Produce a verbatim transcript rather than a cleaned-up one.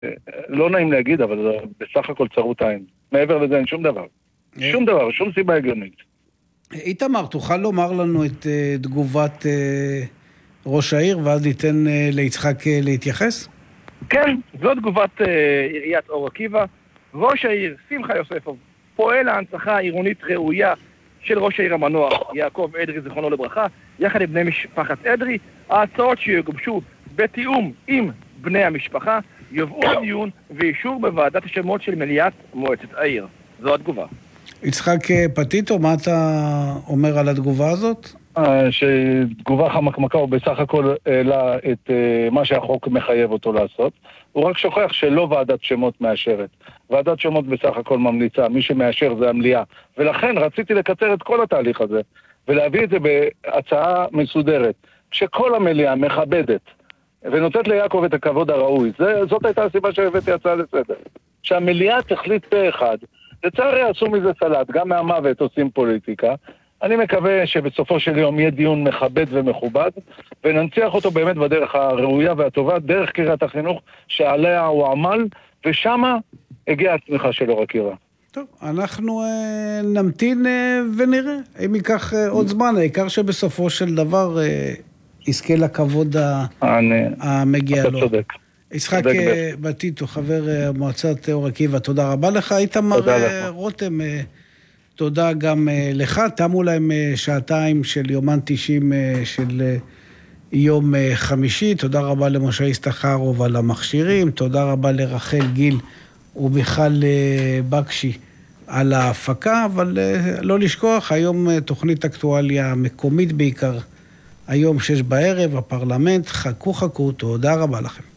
לא נעים להגיד, אבל זה בסך הכל צרות עין. מעבר לזה אין שום דבר. שום דבר, שום סיבה הגיונית. איתמר, תוכל לומר לנו את תגובת ראש העיר, ואז ניתן ליצחק להתייחס? כן, זו תגובת עיריית אור עקיבא. ראש העיר, שמחה יוספוב, פועל ההנצחה העירונית ראויה של ראש העיר המנוח, יעקב אדרי, זיכרונו לברכה, יחד עם בני משפחת אדרי. ההצעות שיגובשו בתיאום עם בני המשפחה, יובאו לדיון ואישור בוועדת השמות של מליאת מועצת העיר. זו התגובה. יצחק פטיטו, מה אתה אומר על התגובה הזאת? שתגובה חמקמקה הוא בסך הכל העלה את מה שהחוק מחייב אותו לעשות. הוא רק שוכח שלא ועדת שמות מאשרת. ועדת שמות בסך הכל ממליצה, מי שמאשר זה המליאה. ולכן רציתי לקצר את כל התהליך הזה, ולהביא את זה בהצעה מסודרת, שכל המליאה מכבדת, ונותנת ליעקב את הכבוד הראוי. זה, זאת הייתה הסיבה שהבאתי הצעה לסדר. שהמליאה תחליט פה אחד, לצערי עשו מזה סלט, גם מהמוות עושים פוליטיקה. אני מקווה שבסופו של יום יהיה דיון מכבד ומכובד, וננציח אותו באמת בדרך הראויה והטובה, דרך קריית החינוך שעליה הוא עמל, ושמה הגיעה הצמיחה של אור עקיבא. טוב, אנחנו אה, נמתין אה, ונראה. אם ייקח אה, עוד זמן, העיקר שבסופו של דבר אה, יזכה לכבוד אני, המגיע לו. אתה צודק. יצחק פטיטו, חבר מועצת אור עקיבא, תודה רבה לך. איתמר רותם, תודה גם לך. תמו להם שעתיים של יומן תשעים של יום חמישי. תודה רבה למשה ישתחרוב על המכשירים. תודה רבה לרחל גיל ומיכל בקשי על ההפקה. אבל לא לשכוח, היום תוכנית אקטואליה מקומית בעיקר. היום שש בערב, הפרלמנט. חכו חכו, תודה רבה לכם.